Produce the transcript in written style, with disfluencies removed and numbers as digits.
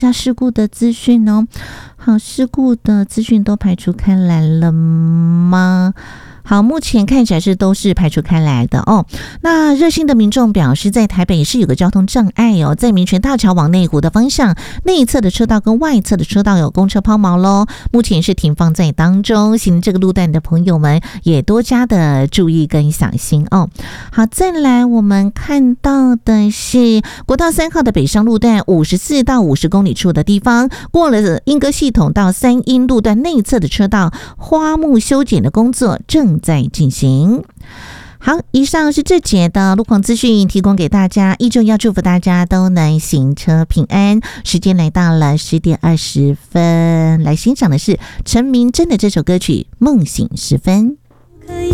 事故的资讯哦。好，事故的资讯都排除开来了吗？好，目前看起来是都是排除开来的哦。那热心的民众表示，在台北也是有个交通障碍哦，在民权大桥往内湖的方向，内侧的车道跟外侧的车道有公车抛锚咯，目前是停放在当中，行这个路段的朋友们也多加的注意跟小心哦。好，再来我们看到的是国道3号的北上路段54到50公里处的地方，过了莺歌系统到三鶯路段内侧的车道花木修剪的工作正在进行。好，以上是这节的路况资讯提供给大家，依旧要祝福大家都能行车平安。时间来到了10点20分，来欣赏的是陈明真的这首歌曲《梦醒时分》。